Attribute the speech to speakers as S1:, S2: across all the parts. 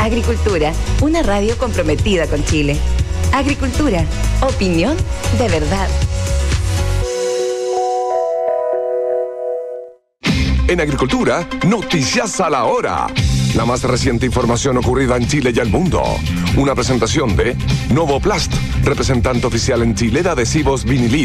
S1: Agricultura, una radio comprometida con Chile. Agricultura, opinión de verdad.
S2: En Agricultura, noticias a la hora. La más reciente información ocurrida en Chile y el mundo. Una presentación de Novoplast, representante oficial en Chile de adhesivos Vinilit.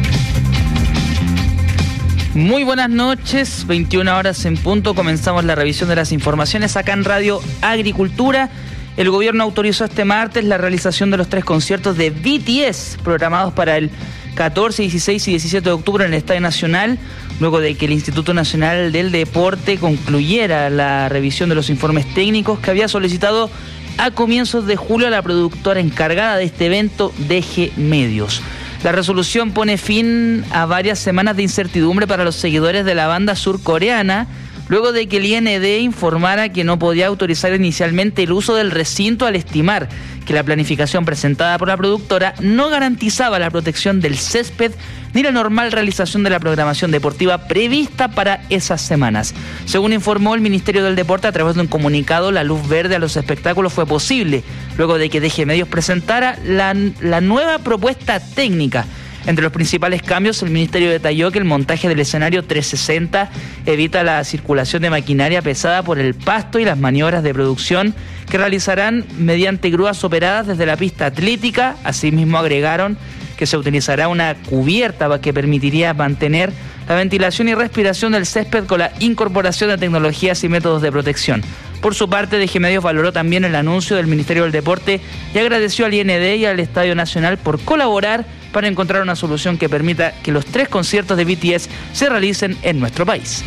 S3: Muy buenas noches, 21 horas en punto. Comenzamos la revisión de las informaciones acá en Radio Agricultura. El gobierno autorizó este martes la realización de los 3 conciertos de BTS programados para el 14, 16 y 17 de octubre en el Estadio Nacional, luego de que el Instituto Nacional del Deporte concluyera la revisión de los informes técnicos que había solicitado a comienzos de julio a la productora encargada de este evento, DG Medios. La resolución pone fin a varias semanas de incertidumbre para los seguidores de la banda surcoreana, luego de que el IND informara que no podía autorizar inicialmente el uso del recinto al estimar que la planificación presentada por la productora no garantizaba la protección del césped ni la normal realización de la programación deportiva prevista para esas semanas. Según informó el Ministerio del Deporte a través de un comunicado, la luz verde a los espectáculos fue posible luego de que DG Medios presentara la nueva propuesta técnica. Entre los principales cambios, el Ministerio detalló que el montaje del escenario 360 evita la circulación de maquinaria pesada por el pasto y las maniobras de producción que realizarán mediante grúas operadas desde la pista atlética. Asimismo, agregaron que se utilizará una cubierta que permitiría mantener la ventilación y respiración del césped con la incorporación de tecnologías y métodos de protección. Por su parte, DG Medios valoró también el anuncio del Ministerio del Deporte y agradeció al IND y al Estadio Nacional por colaborar para encontrar una solución que permita que los 3 conciertos de BTS se realicen en nuestro país.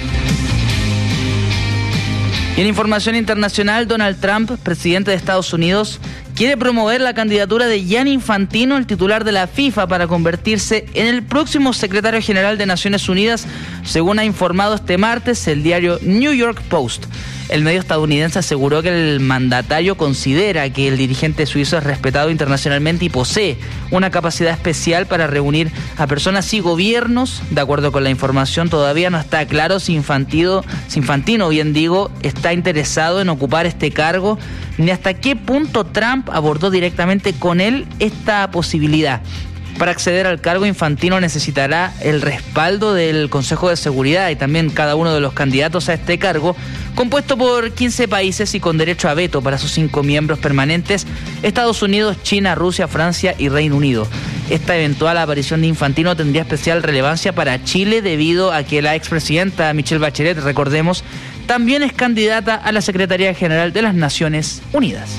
S3: Y en información internacional, Donald Trump, presidente de Estados Unidos, quiere promover la candidatura de Gianni Infantino, el titular de la FIFA, para convertirse en el próximo secretario general de Naciones Unidas, según ha informado este martes el diario New York Post. El medio estadounidense aseguró que el mandatario considera que el dirigente suizo es respetado internacionalmente y posee una capacidad especial para reunir a personas y gobiernos. De acuerdo con la información, todavía no está claro si Infantino, está interesado en ocupar este cargo, ni hasta qué punto Trump abordó directamente con él esta posibilidad. Para acceder al cargo, Infantino necesitará el respaldo del Consejo de Seguridad y también cada uno de los candidatos a este cargo, compuesto por 15 países y con derecho a veto para sus 5 miembros permanentes: Estados Unidos, China, Rusia, Francia y Reino Unido. Esta eventual aparición de Infantino tendría especial relevancia para Chile debido a que la expresidenta Michelle Bachelet, recordemos, también es candidata a la Secretaría General de las Naciones Unidas.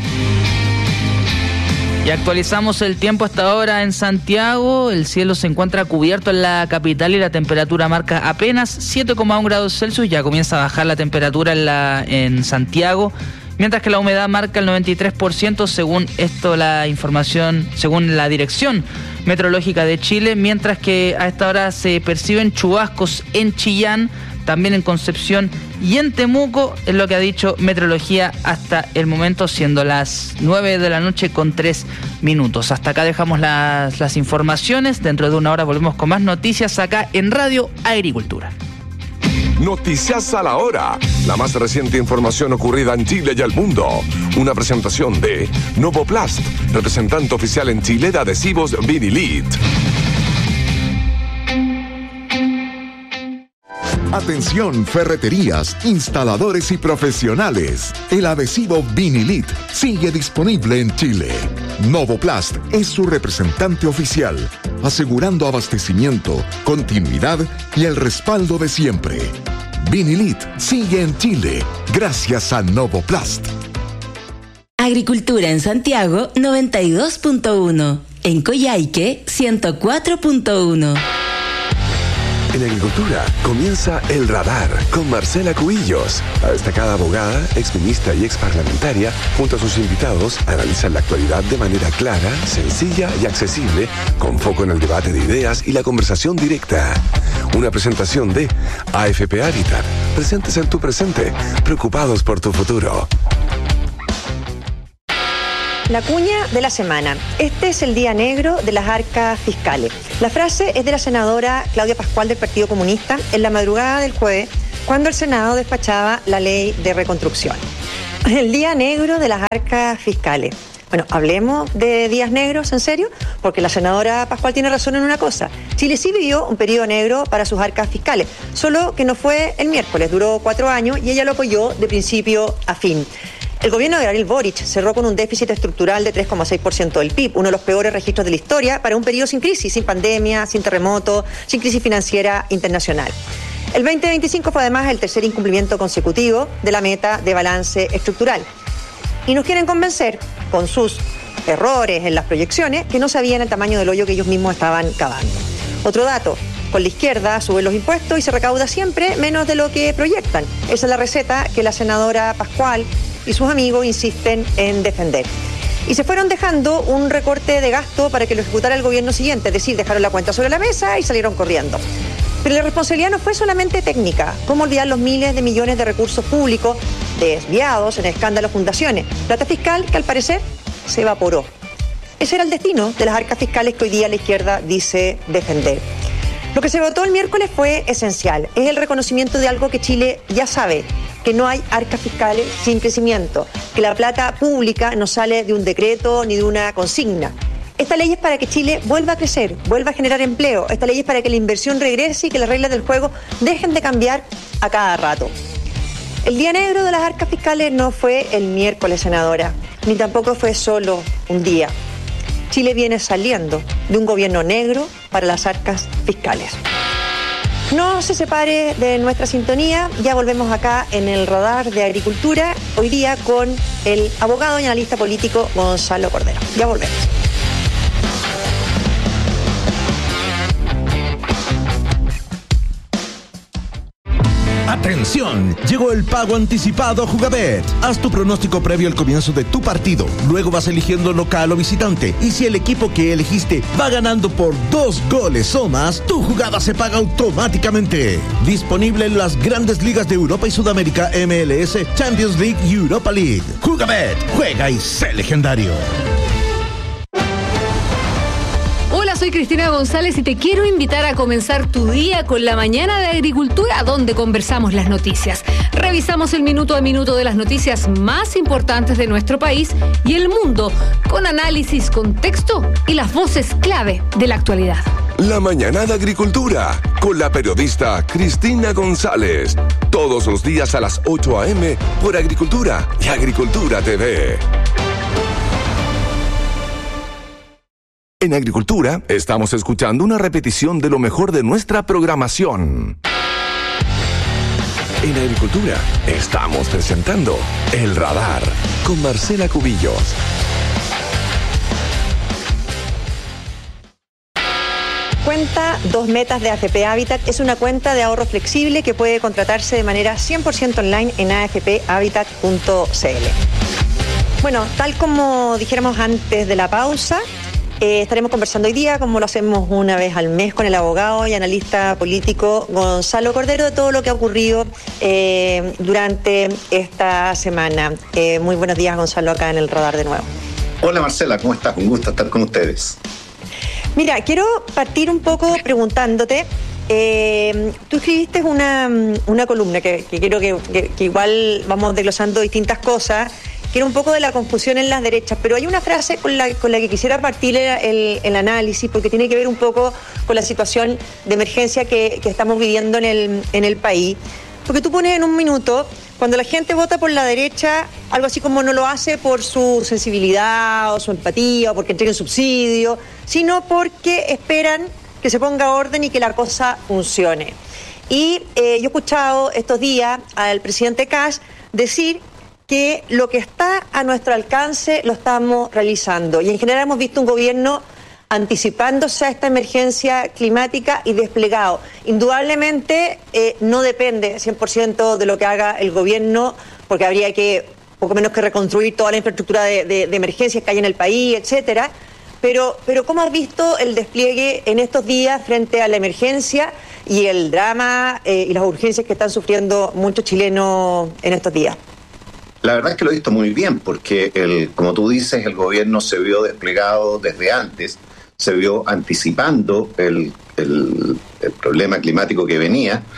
S3: Y actualizamos el tiempo hasta ahora en Santiago. El cielo se encuentra cubierto en la capital y la temperatura marca apenas 7,1 grados Celsius. Ya comienza a bajar la temperatura en Santiago, mientras que la humedad marca el 93%, según la información, según la Dirección Meteorológica de Chile, mientras que a esta hora se perciben chubascos en Chillán, también en Concepción y en Temuco, es lo que ha dicho Meteorología hasta el momento, siendo las 9 de la noche con 3 minutos. Hasta acá dejamos las informaciones. Dentro de una hora volvemos con más noticias acá en Radio Agricultura.
S2: Noticias a la hora. La más reciente información ocurrida en Chile y el mundo. Una presentación de Novoplast, representante oficial en Chile de adhesivos Vinilit.
S4: Atención, ferreterías, instaladores y profesionales. El adhesivo Vinilit sigue disponible en Chile. Novoplast es su representante oficial, asegurando abastecimiento, continuidad y el respaldo de siempre. Vinilit sigue en Chile gracias a Novoplast.
S5: Agricultura en Santiago 92.1. En Coyhaique 104.1.
S2: En Agricultura comienza El Radar con Marcela Cubillos. La destacada abogada, exministra y exparlamentaria, junto a sus invitados, analizan la actualidad de manera clara, sencilla y accesible, con foco en el debate de ideas y la conversación directa. Una presentación de AFP Habitat. Presentes en tu presente, preocupados por tu futuro.
S6: La cuña de la semana. Este es el día negro de las arcas fiscales. La frase es de la senadora Claudia Pascual del Partido Comunista en la madrugada del jueves, cuando el Senado despachaba la ley de reconstrucción. El día negro de las arcas fiscales. Bueno, hablemos de días negros, ¿en serio? Porque la senadora Pascual tiene razón en una cosa. Chile sí vivió un periodo negro para sus arcas fiscales, solo que no fue el miércoles, duró 4 años y ella lo apoyó de principio a fin. El gobierno de Gabriel Boric cerró con un déficit estructural de 3,6% del PIB, uno de los peores registros de la historia para un periodo sin crisis, sin pandemia, sin terremoto, sin crisis financiera internacional. El 2025 fue además el tercer incumplimiento consecutivo de la meta de balance estructural. Y nos quieren convencer, con sus errores en las proyecciones, que no sabían el tamaño del hoyo que ellos mismos estaban cavando. Otro dato, con la izquierda suben los impuestos y se recauda siempre menos de lo que proyectan. Esa es la receta que la senadora Pascual y sus amigos insisten en defender. Y se fueron dejando un recorte de gasto para que lo ejecutara el gobierno siguiente, es decir, dejaron la cuenta sobre la mesa y salieron corriendo. Pero la responsabilidad no fue solamente técnica. ¿Cómo olvidar los miles de millones de recursos públicos desviados en escándalos fundaciones? Plata fiscal que al parecer se evaporó. Ese era el destino de las arcas fiscales que hoy día la izquierda dice defender. Lo que se votó el miércoles fue esencial. Es el reconocimiento de algo que Chile ya sabe, que no hay arcas fiscales sin crecimiento, que la plata pública no sale de un decreto ni de una consigna. Esta ley es para que Chile vuelva a crecer, vuelva a generar empleo. Esta ley es para que la inversión regrese y que las reglas del juego dejen de cambiar a cada rato. El día negro de las arcas fiscales no fue el miércoles, senadora, ni tampoco fue solo un día. Chile viene saliendo de un gobierno negro para las arcas fiscales. No se separe de nuestra sintonía, ya volvemos acá en el radar de Agricultura, hoy día con el abogado y analista político Gonzalo Cordero. Ya volvemos.
S7: ¡Atención! Llegó el pago anticipado a Jugabet. Haz tu pronóstico previo al comienzo de tu partido. Luego vas eligiendo local o visitante. Y si el equipo que elegiste va ganando por 2 goles o más, tu jugada se paga automáticamente. Disponible en las grandes ligas de Europa y Sudamérica, MLS, Champions League y Europa League. Jugabet. Juega y sé legendario.
S8: Hola, soy Cristina González y te quiero invitar a comenzar tu día con la mañana de Agricultura, donde conversamos las noticias. Revisamos el minuto a minuto de las noticias más importantes de nuestro país y el mundo, con análisis, contexto y las voces clave de la actualidad.
S2: La mañana de Agricultura, con la periodista Cristina González. Todos los días a las 8 a.m. por Agricultura y Agricultura TV. En Agricultura, estamos escuchando una repetición de lo mejor de nuestra programación. En Agricultura, estamos presentando El Radar con Marcela Cubillos.
S6: Cuenta 2 metas de AFP Habitat es una cuenta de ahorro flexible que puede contratarse de manera 100% online en afphabitat.cl. Bueno, tal como dijéramos antes de la pausa, estaremos conversando hoy día, como lo hacemos una vez al mes, con el abogado y analista político Gonzalo Cordero de todo lo que ha ocurrido durante esta semana. Muy buenos días, Gonzalo, acá en el radar de nuevo.
S9: Hola Marcela, ¿cómo estás? Un gusto estar con ustedes.
S6: Mira, quiero partir un poco preguntándote. Tú escribiste una columna que quiero que igual vamos desglosando distintas cosas, que era un poco de la confusión en las derechas, pero hay una frase con la que quisiera partir el análisis, porque tiene que ver un poco con la situación de emergencia que estamos viviendo en el país. Porque tú pones en un minuto, cuando la gente vota por la derecha, algo así como no lo hace por su sensibilidad o su empatía o porque entreguen subsidio, sino porque esperan que se ponga orden y que la cosa funcione. Y yo he escuchado estos días al presidente Kast decir que lo que está a nuestro alcance lo estamos realizando. Y en general hemos visto un gobierno anticipándose a esta emergencia climática y desplegado. Indudablemente no depende 100% de lo que haga el gobierno, porque habría que poco menos que reconstruir toda la infraestructura de emergencias que hay en el país, etcétera. Pero ¿cómo has visto el despliegue en estos días frente a la emergencia y el drama y las urgencias que están sufriendo muchos chilenos en estos días?
S9: La verdad es que lo he visto muy bien, porque como tú dices, el gobierno se vio desplegado desde antes, se vio anticipando el problema climático que venía,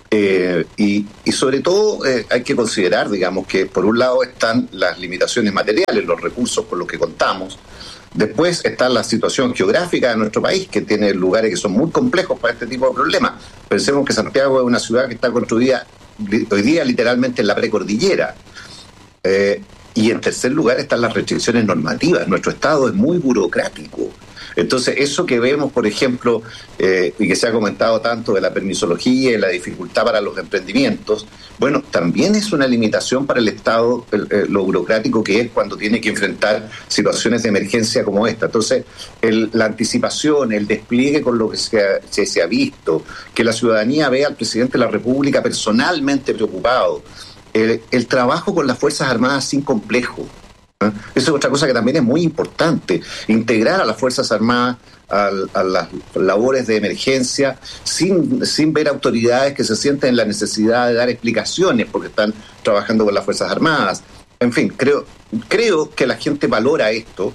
S9: Y sobre todo hay que considerar, digamos, que por un lado están las limitaciones materiales, los recursos con los que contamos. Después está la situación geográfica de nuestro país, que tiene lugares que son muy complejos para este tipo de problemas. Pensemos que Santiago es una ciudad que está construida hoy día literalmente en la precordillera. Y en tercer lugar están las restricciones normativas. Nuestro Estado es muy burocrático. Entonces, eso que vemos, por ejemplo, y que se ha comentado tanto de la permisología y la dificultad para los emprendimientos, bueno, también es una limitación para el Estado lo burocrático que es cuando tiene que enfrentar situaciones de emergencia como esta. Entonces, la anticipación, el despliegue con lo que se ha visto, que la ciudadanía vea al presidente de la República personalmente preocupado, el trabajo con las Fuerzas Armadas sin complejo. Eso es otra cosa que también es muy importante, integrar a las Fuerzas Armadas a las labores de emergencia sin ver autoridades que se sienten en la necesidad de dar explicaciones porque están trabajando con las Fuerzas Armadas. En fin, creo que la gente valora esto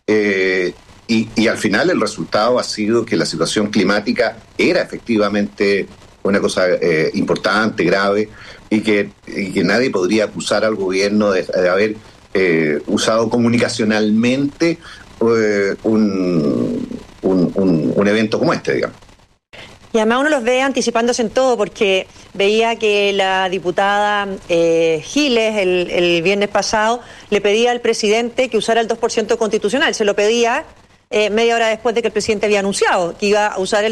S9: y al final el resultado ha sido que la situación climática era efectivamente una cosa importante, grave, y que nadie podría acusar al gobierno de haber usado comunicacionalmente un evento como este, digamos.
S6: Y además uno los ve anticipándose en todo, porque veía que la diputada Giles el viernes pasado le pedía al presidente que usara el 2% constitucional. Se lo pedía media hora después de que el presidente había anunciado que iba a usar el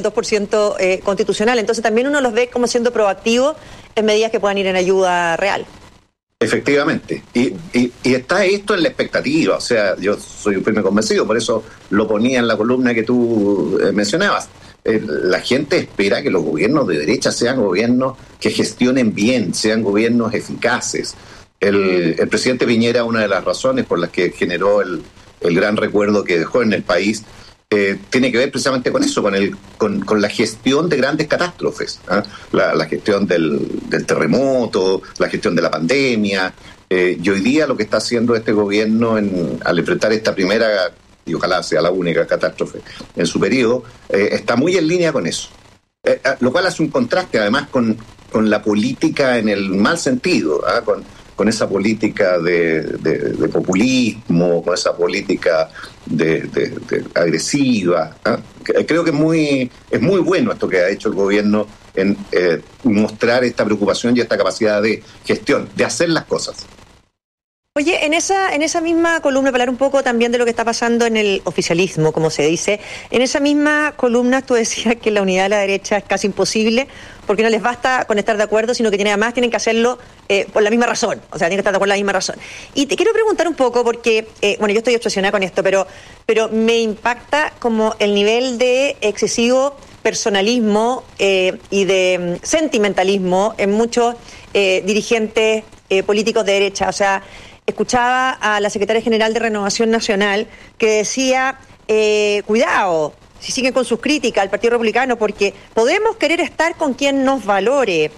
S6: 2% constitucional. Entonces también uno los ve como siendo proactivos en medidas que puedan ir en ayuda real.
S9: Efectivamente, y está esto en la expectativa, o sea, yo soy un firme convencido, por eso lo ponía en la columna que tú mencionabas. La gente espera que los gobiernos de derecha sean gobiernos que gestionen bien, sean gobiernos eficaces. El presidente Piñera, una de las razones por las que generó el gran recuerdo que dejó en el país, tiene que ver precisamente con eso, con la gestión de grandes catástrofes, ¿eh? La gestión del terremoto, la gestión de la pandemia, y hoy día lo que está haciendo este gobierno al enfrentar esta primera, y ojalá sea la única catástrofe en su periodo, está muy en línea con eso, lo cual hace un contraste además con la política en el mal sentido, ¿eh? Con esa política de populismo, con esa política de agresiva. Creo que es muy bueno esto que ha hecho el gobierno en mostrar esta preocupación y esta capacidad de gestión, de hacer las cosas.
S6: Oye, en esa misma columna, para hablar un poco también de lo que está pasando en el oficialismo, como se dice, en esa misma columna tú decías que la unidad de la derecha es casi imposible, porque no les basta con estar de acuerdo, sino que además tienen que hacerlo por la misma razón, o sea, tienen que estar de acuerdo por la misma razón. Y te quiero preguntar un poco, porque, bueno, yo estoy obsesionada con esto, pero me impacta como el nivel de excesivo personalismo y de sentimentalismo en muchos dirigentes políticos de derecha, o sea, escuchaba a la secretaria general de Renovación Nacional que decía, cuidado, si siguen con sus críticas al Partido Republicano, porque podemos querer estar con quien nos valore,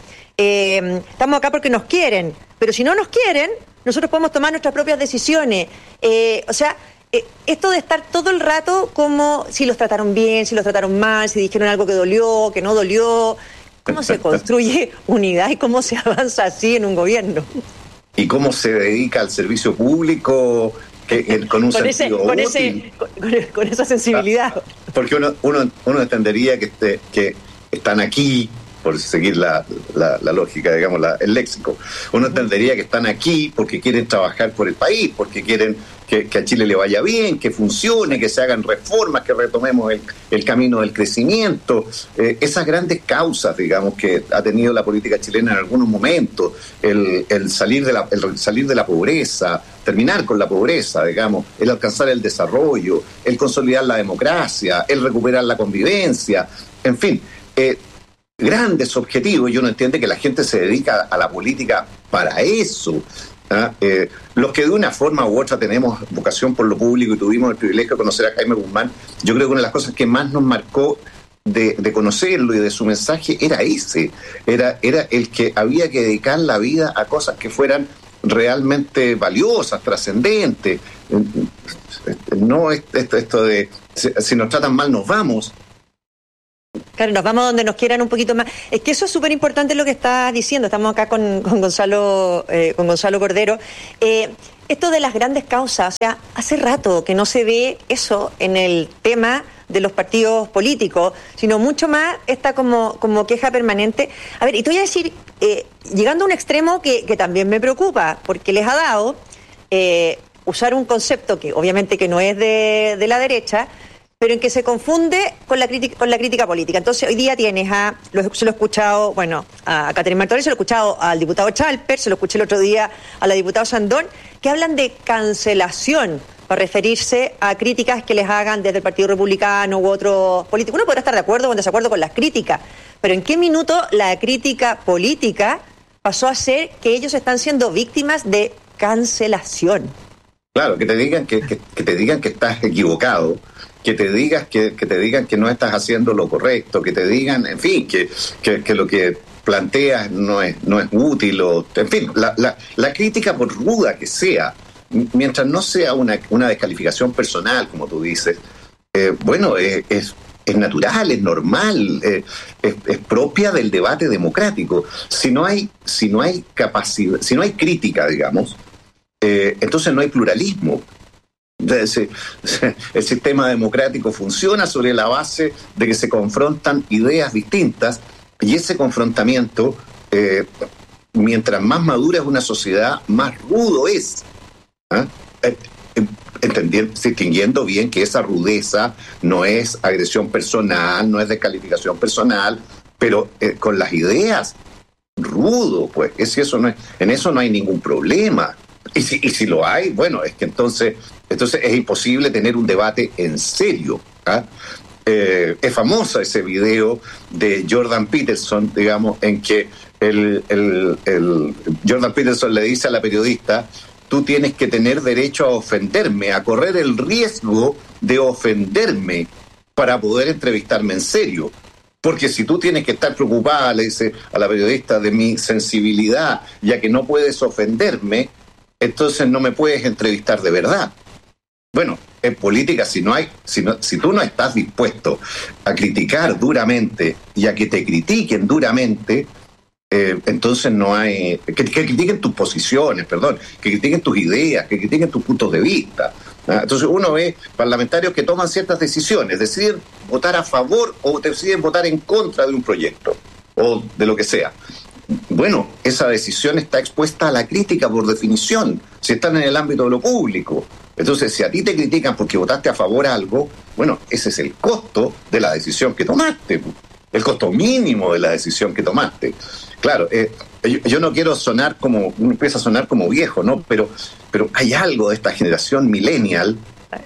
S6: estamos acá porque nos quieren, pero si no nos quieren, nosotros podemos tomar nuestras propias decisiones. O sea, esto de estar todo el rato como si los trataron bien, si los trataron mal, si dijeron algo que dolió, que no dolió, ¿cómo se construye unidad y cómo se avanza así en un gobierno?
S9: Y cómo se dedica al servicio público con un sentido útil.
S6: Con esa sensibilidad.
S9: Porque uno entendería que están aquí, por seguir la lógica, digamos, el léxico. Uno entendería que están aquí porque quieren trabajar por el país, porque quieren que a Chile le vaya bien, que funcione, que se hagan reformas, que retomemos el camino del crecimiento. Esas grandes causas, digamos, que ha tenido la política chilena en algunos momentos, el salir de la pobreza, terminar con la pobreza, digamos, el alcanzar el desarrollo, el consolidar la democracia, el recuperar la convivencia, en fin, grandes objetivos, y uno entiende que la gente se dedica a la política para eso. Los que de una forma u otra tenemos vocación por lo público y tuvimos el privilegio de conocer a Jaime Guzmán, yo creo que una de las cosas que más nos marcó de conocerlo y de su mensaje era ese, era el que había que dedicar la vida a cosas que fueran realmente valiosas, trascendentes. No esto de si nos tratan mal nos vamos.
S6: Claro, nos vamos donde nos quieran un poquito más. Es que eso es súper importante lo que estás diciendo. Estamos acá con Gonzalo Cordero. Esto de las grandes causas, o sea, hace rato que no se ve eso en el tema de los partidos políticos, sino mucho más esta como queja permanente. A ver, y te voy a decir, llegando a un extremo que también me preocupa, porque les ha dado usar un concepto que obviamente que no es de la derecha, pero en que se confunde con la crítica política. Entonces hoy día tienes se lo he escuchado, a Catherine Martorell, se lo he escuchado al diputado Chalper, se lo escuché el otro día a la diputada Sandón, que hablan de cancelación para referirse a críticas que les hagan desde el Partido Republicano u otro político. Uno podrá estar de acuerdo o en desacuerdo con las críticas, pero ¿en qué minuto la crítica política pasó a ser que ellos están siendo víctimas de cancelación?
S9: Claro, que te digan que estás equivocado, que te digan que no estás haciendo lo correcto, que te digan, en fin, que lo que planteas no es útil, en fin, la crítica, por ruda que sea, mientras no sea una descalificación personal, como tú dices, es natural, es normal, es propia del debate democrático. Si no hay capacidad, si no hay crítica, digamos, entonces no hay pluralismo. El sistema democrático funciona sobre la base de que se confrontan ideas distintas, y ese confrontamiento, mientras más madura es una sociedad, más rudo es. Distinguiendo bien que esa rudeza no es agresión personal, no es descalificación personal, pero con las ideas, rudo, pues, en eso no hay ningún problema. Y si lo hay, es que entonces es imposible tener un debate en serio. Es famoso ese video de Jordan Peterson, digamos, en que Jordan Peterson le dice a la periodista: tú tienes que tener derecho a ofenderme, a correr el riesgo de ofenderme para poder entrevistarme en serio. Porque si tú tienes que estar preocupada, le dice a la periodista, de mi sensibilidad, ya que no puedes ofenderme, entonces no me puedes entrevistar de verdad. Bueno, en política, si tú no estás dispuesto a criticar duramente y a que te critiquen duramente, entonces no hay... Que critiquen tus posiciones, que critiquen tus ideas, que critiquen tus puntos de vista. Entonces uno ve parlamentarios que toman ciertas decisiones, deciden votar a favor o deciden votar en contra de un proyecto o de lo que sea. Bueno, esa decisión está expuesta a la crítica por definición, si están en el ámbito de lo público. Entonces, si a ti te critican porque votaste a favor a algo, ese es el costo de la decisión que tomaste, el costo mínimo de la decisión que tomaste. Claro, yo no quiero empieza a sonar como viejo, ¿no? Pero hay algo de esta generación millennial,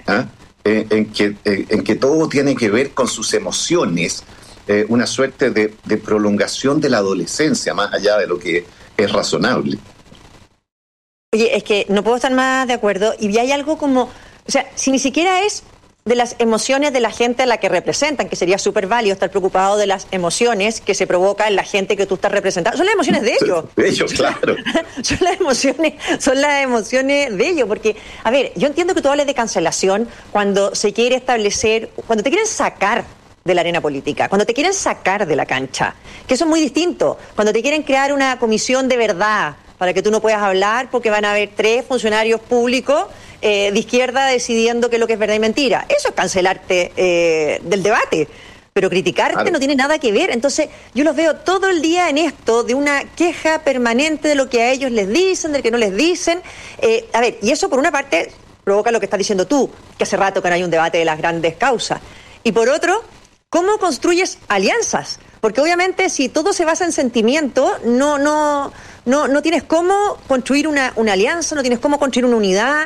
S9: en que todo tiene que ver con sus emociones, una suerte de prolongación de la adolescencia, más allá de lo que es razonable.
S6: Oye, es que no puedo estar más de acuerdo, y hay algo como, o sea, si ni siquiera es de las emociones de la gente a la que representan, que sería súper válido estar preocupado de las emociones que se provoca en la gente que tú estás representando. Son las emociones de ellos.
S9: De ellos, claro.
S6: Son las emociones de ellos, porque, a ver, yo entiendo que tú hables de cancelación cuando se quiere establecer, cuando te quieren sacar de la arena política, cuando te quieren sacar de la cancha, que eso es muy distinto, cuando te quieren crear una comisión de verdad para que tú no puedas hablar porque van a haber 3 funcionarios públicos de izquierda decidiendo qué es lo que es verdad y mentira. Eso es cancelarte del debate, pero criticarte no tiene nada que ver. Entonces yo los veo todo el día en esto de una queja permanente de lo que a ellos les dicen, del que no les dicen. A ver, y eso por una parte provoca lo que estás diciendo tú, que hace rato que no hay un debate de las grandes causas, y por otro, ¿cómo construyes alianzas? Porque obviamente si todo se basa en sentimiento, no tienes cómo construir una alianza, no tienes cómo construir una unidad.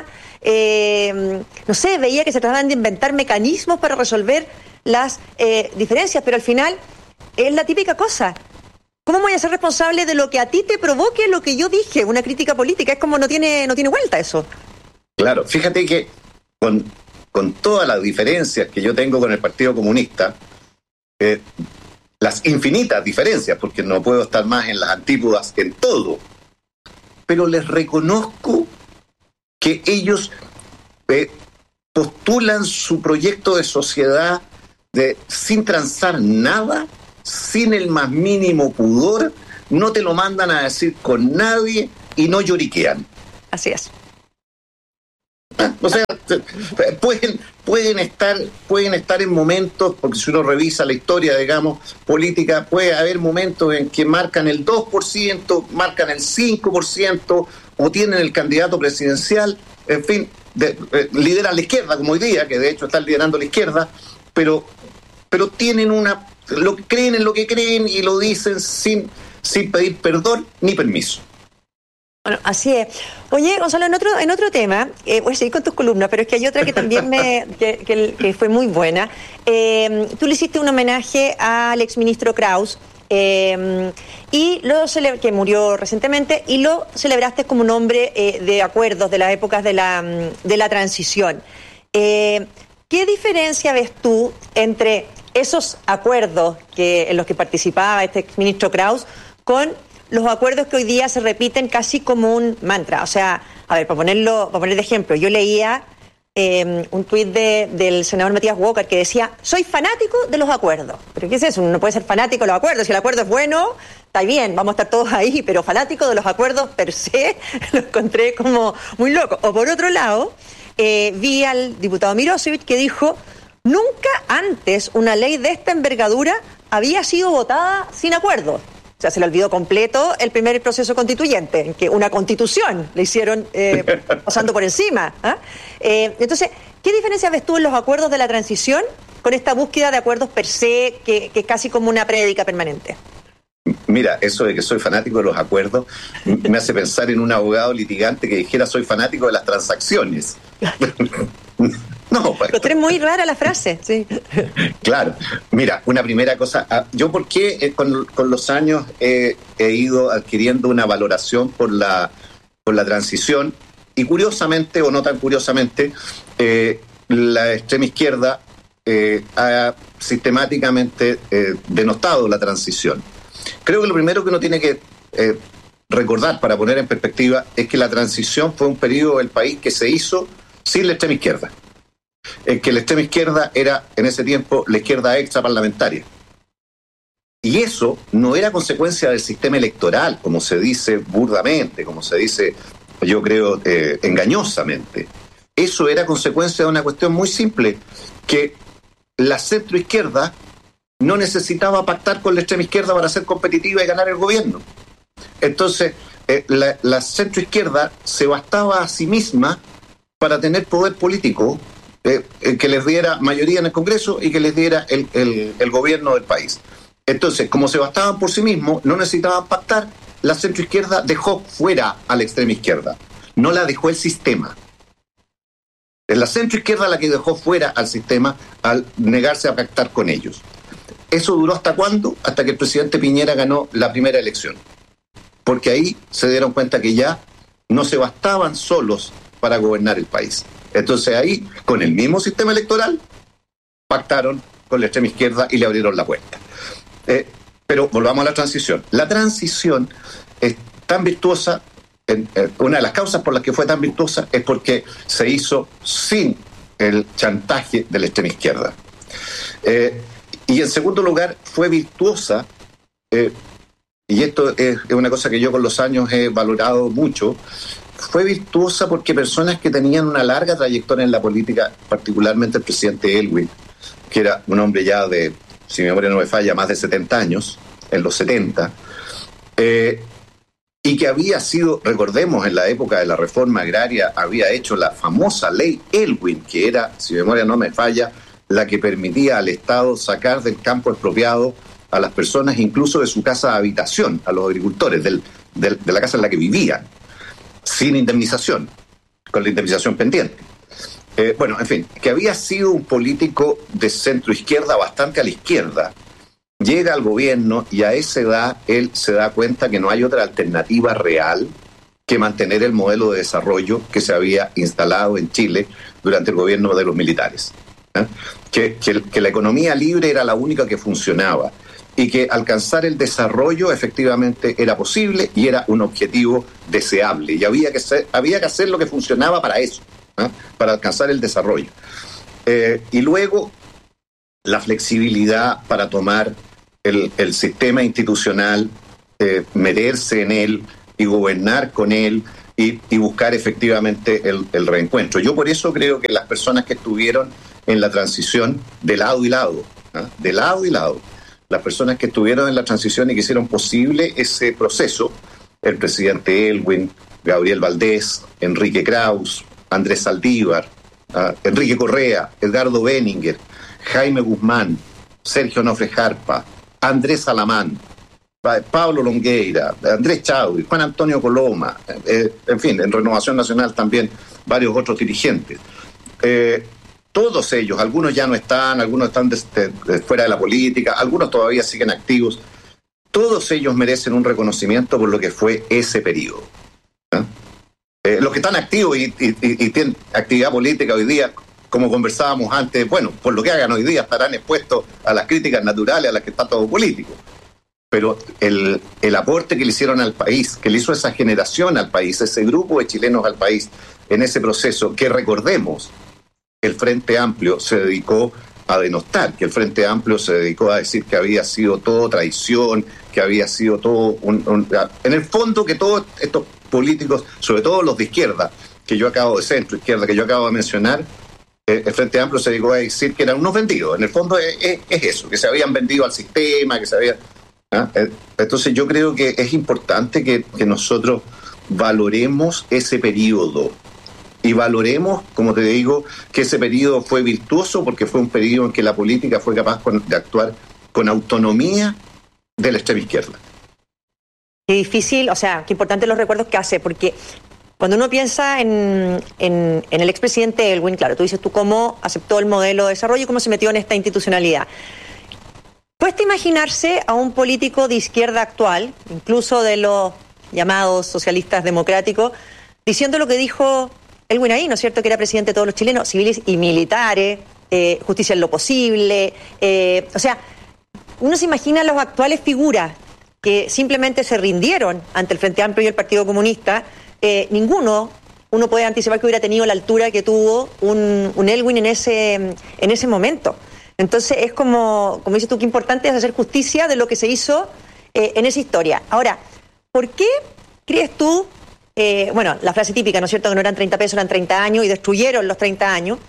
S6: No sé, veía que se trataban de inventar mecanismos para resolver las diferencias, pero al final es la típica cosa. ¿Cómo voy a ser responsable de lo que a ti te provoque lo que yo dije? Una crítica política, es como no tiene vuelta eso.
S9: Claro, fíjate que con todas las diferencias que yo tengo con el Partido Comunista, las infinitas diferencias, porque no puedo estar más en las antípodas que en todo, pero les reconozco que ellos postulan su proyecto de sociedad sin transar nada, sin el más mínimo pudor, no te lo mandan a decir con nadie y no lloriquean.
S6: Así es.
S9: O sea, pueden estar en momentos, porque si uno revisa la historia, digamos, política, puede haber momentos en que marcan el 2%, marcan el 5%, o tienen el candidato presidencial, en fin, lideran la izquierda, como hoy día, que de hecho están liderando la izquierda, pero tienen creen en lo que creen y lo dicen sin pedir perdón ni permiso.
S6: Bueno, así es. Oye, Gonzalo, en otro tema, voy a seguir con tus columnas, pero es que hay otra que también que fue muy buena. Tú le hiciste un homenaje al exministro Kraus, que murió recientemente, y lo celebraste como un hombre de acuerdos de las épocas de la transición. ¿Qué diferencia ves tú entre esos acuerdos en los que participaba este exministro Kraus con los acuerdos que hoy día se repiten casi como un mantra? O sea, a ver, para poner de ejemplo, yo leía un tuit del senador Matías Walker que decía: soy fanático de los acuerdos. ¿Pero qué es eso? Uno no puede ser fanático de los acuerdos. Si el acuerdo es bueno, está bien, vamos a estar todos ahí, pero fanático de los acuerdos per se lo encontré como muy loco. O por otro lado, vi al diputado Mirosevic que dijo: nunca antes una ley de esta envergadura había sido votada sin acuerdo. O sea, se le olvidó completo el primer proceso constituyente, en que una constitución le hicieron pasando por encima. Entonces, ¿qué diferencia ves tú en los acuerdos de la transición con esta búsqueda de acuerdos per se, que es casi como una prédica permanente?
S9: Mira, eso de que soy fanático de los acuerdos me hace pensar en un abogado litigante que dijera: soy fanático de las transacciones. No, pues.
S6: Pero es muy rara la frase, sí.
S9: Claro. Mira, una primera cosa, yo por qué con los años he ido adquiriendo una valoración por la transición, y curiosamente o no tan curiosamente, la extrema izquierda ha sistemáticamente denostado la transición. Creo que lo primero que uno tiene que recordar, para poner en perspectiva, es que la transición fue un periodo del país que se hizo sin la extrema izquierda. Que la extrema izquierda era en ese tiempo la izquierda extraparlamentaria. Y eso no era consecuencia del sistema electoral, como se dice burdamente, como se dice, yo creo, engañosamente. Eso era consecuencia de una cuestión muy simple, que la centroizquierda no necesitaba pactar con la extrema izquierda para ser competitiva y ganar el gobierno. Entonces, la centroizquierda se bastaba a sí misma para tener poder político, que les diera mayoría en el Congreso y que les diera el gobierno del país. Entonces, como se bastaban por sí mismos, no necesitaban pactar. La centroizquierda dejó fuera a la extrema izquierda, no la dejó el sistema. Es la centroizquierda la que dejó fuera al sistema al negarse a pactar con ellos. ¿Eso duró hasta cuándo? Hasta que el presidente Piñera ganó la primera elección. Porque ahí se dieron cuenta que ya no se bastaban solos para gobernar el país. Entonces ahí, con el mismo sistema electoral, pactaron con la extrema izquierda y le abrieron la puerta. Pero volvamos a la transición. La transición es tan virtuosa, una de las causas por las que fue tan virtuosa es porque se hizo sin el chantaje de la extrema izquierda. Y en segundo lugar, fue virtuosa, y esto es una cosa que yo con los años he valorado mucho, fue virtuosa porque personas que tenían una larga trayectoria en la política, particularmente el presidente Elwin, que era un hombre ya de, si mi memoria no me falla, más de 70 años, en los 70, y que había sido, recordemos, en la época de la reforma agraria, había hecho la famosa ley Elwin, que era, si mi memoria no me falla, la que permitía al Estado sacar del campo expropiado a las personas, incluso de su casa de habitación, a los agricultores, de la casa en la que vivían, sin indemnización, con la indemnización pendiente. Bueno, en fin, que había sido un político de centro izquierda bastante a la izquierda, llega al gobierno y a esa edad él se da cuenta que no hay otra alternativa real que mantener el modelo de desarrollo que se había instalado en Chile durante el gobierno de los militares. Que la economía libre era la única que funcionaba y que alcanzar el desarrollo efectivamente era posible y era un objetivo deseable. Y había que hacer lo que funcionaba para eso, para alcanzar el desarrollo. Y luego la flexibilidad para tomar el sistema institucional, meterse en él y gobernar con él y buscar efectivamente el reencuentro. Yo por eso creo que las personas que estuvieron en la transición de lado y lado, de lado y lado, las personas que estuvieron en la transición y que hicieron posible ese proceso, el presidente Elwin, Gabriel Valdés, Enrique Kraus, Andrés Saldívar, Enrique Correa, Edgardo Benninger, Jaime Guzmán, Sergio Onofre Jarpa, Andrés Salamán, Pablo Longueira, Andrés Chadwi, Juan Antonio Coloma, en fin, en Renovación Nacional también varios otros dirigentes. Todos ellos, algunos ya no están, algunos están fuera de la política, algunos todavía siguen activos. Todos ellos merecen un reconocimiento por lo que fue ese periodo. Los que están activos y tienen actividad política hoy día, como conversábamos antes, bueno, por lo que hagan hoy día estarán expuestos a las críticas naturales a las que está todo político. Pero el aporte que le hicieron al país, que le hizo esa generación al país, ese grupo de chilenos al país, en ese proceso, que recordemos, el Frente Amplio se dedicó a denostar, que el Frente Amplio se dedicó a decir que había sido todo traición, que había sido todo en el fondo que todos estos políticos, sobre todo los de izquierda, que yo acabo de centro izquierda, que yo acabo de mencionar, el Frente Amplio se dedicó a decir que eran unos vendidos. En el fondo es eso, que se habían vendido al sistema, que se habían... Entonces yo creo que es importante que nosotros valoremos ese periodo y valoremos, como te digo, que ese periodo fue virtuoso porque fue un periodo en que la política fue capaz de actuar con autonomía de la extrema izquierda.
S6: Qué difícil, o sea, qué importantes los recuerdos que hace, porque cuando uno piensa en el expresidente Elwin, claro, tú dices tú cómo aceptó el modelo de desarrollo y cómo se metió en esta institucionalidad. Cuesta imaginarse a un político de izquierda actual, incluso de los llamados socialistas democráticos, diciendo lo que dijo Elwin ahí, ¿no es cierto?, que era presidente de todos los chilenos, civiles y militares, justicia en lo posible. O sea, uno se imagina a las actuales figuras que simplemente se rindieron ante el Frente Amplio y el Partido Comunista. Ninguno, uno puede anticipar que hubiera tenido la altura que tuvo un Elwin en ese momento. Entonces es como dices tú, qué importante es hacer justicia de lo que se hizo en esa historia. Ahora, ¿por qué crees tú, bueno, la frase típica, ¿no es cierto?, que no eran 30 pesos, eran 30 años y destruyeron los 30 años,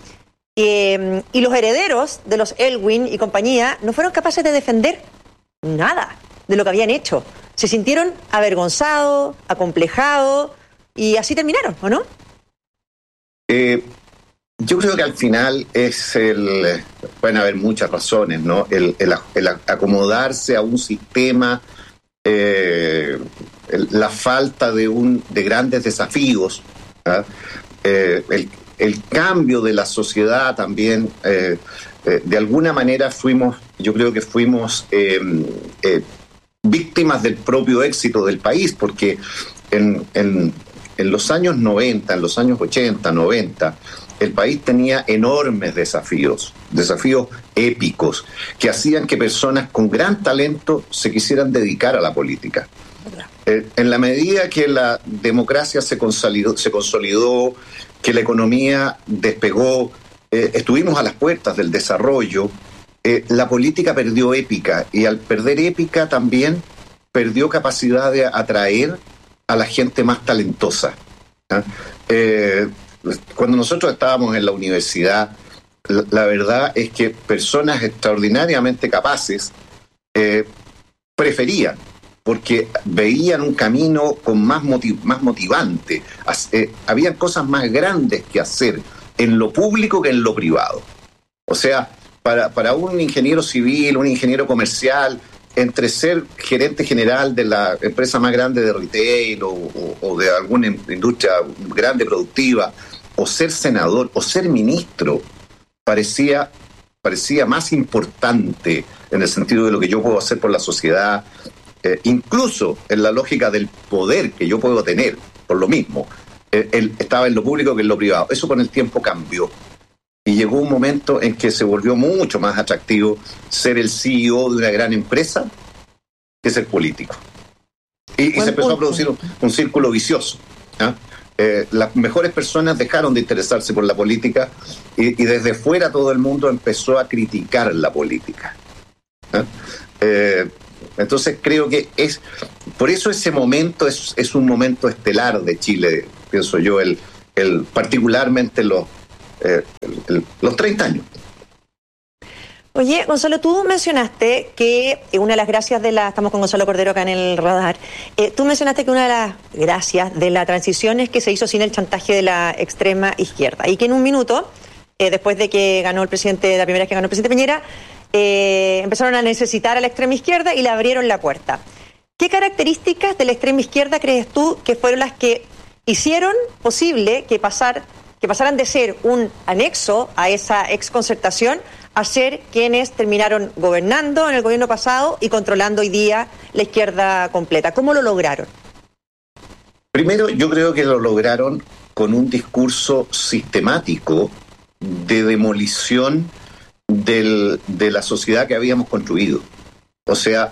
S6: y los herederos de los Elwin y compañía no fueron capaces de defender nada de lo que habían hecho? Se sintieron avergonzados, acomplejados, y así terminaron, ¿o no?
S9: Yo creo que al final pueden haber muchas razones, ¿no? El acomodarse a un sistema, la falta de grandes desafíos, el cambio de la sociedad también, de alguna manera yo creo que fuimos víctimas del propio éxito del país, porque en los años 90, en los años 80, 90, el país tenía enormes desafíos épicos, que hacían que personas con gran talento se quisieran dedicar a la política. En la medida que la democracia se consolidó, que la economía despegó, estuvimos a las puertas del desarrollo, la política perdió épica, y al perder épica también perdió capacidad de atraer a la gente más talentosa. Cuando nosotros estábamos en la universidad, la verdad es que personas extraordinariamente capaces preferían, porque veían un camino más motivante. Habían cosas más grandes que hacer en lo público que en lo privado. O sea, para un ingeniero civil, un ingeniero comercial, entre ser gerente general de la empresa más grande de retail o de alguna industria grande productiva, o ser senador o ser ministro, parecía más importante en el sentido de lo que yo puedo hacer por la sociedad, incluso en la lógica del poder que yo puedo tener por lo mismo. Estaba en lo público que en lo privado. Eso con el tiempo cambió. Y llegó un momento en que se volvió mucho más atractivo ser el CEO de una gran empresa que ser político. Y se empezó a producir un círculo vicioso. las mejores personas dejaron de interesarse por la política y desde fuera todo el mundo empezó a criticar la política. Entonces creo que por eso ese momento es un momento estelar de Chile, pienso yo, particularmente los 30 años.
S6: Oye, Gonzalo, tú mencionaste que una de las gracias estamos con Gonzalo Cordero acá en el radar, tú mencionaste que una de las gracias de la transición es que se hizo sin el chantaje de la extrema izquierda y que en un minuto, después de que ganó la primera vez que ganó el presidente Piñera, empezaron a necesitar a la extrema izquierda y le abrieron la puerta. ¿Qué características de la extrema izquierda crees tú que fueron las que hicieron posible que pasaran de ser un anexo a esa exconcertación a ser quienes terminaron gobernando en el gobierno pasado y controlando hoy día la izquierda completa? ¿Cómo lo lograron?
S9: Primero, yo creo que lo lograron con un discurso sistemático de demolición de la sociedad que habíamos construido. O sea,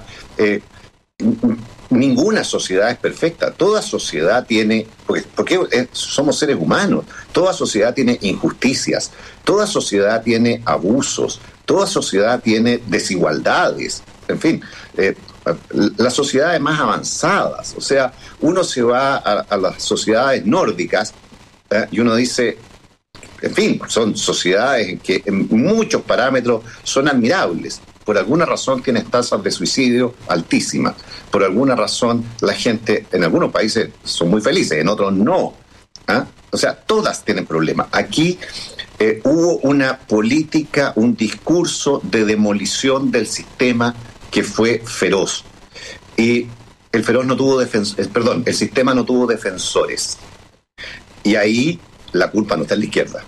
S9: ninguna sociedad es perfecta. Toda sociedad tiene, porque somos seres humanos, toda sociedad tiene injusticias, toda sociedad tiene abusos, toda sociedad tiene desigualdades, en fin, las sociedades más avanzadas. O sea, uno se va a las sociedades nórdicas y uno dice, en fin, son sociedades que en muchos parámetros son admirables. Por alguna razón tienen tasas de suicidio altísimas. Por alguna razón la gente en algunos países son muy felices, en otros no. O sea, todas tienen problemas. Aquí hubo una política, un discurso de demolición del sistema que fue feroz. Y el sistema no tuvo defensores. Y ahí la culpa no está en la izquierda.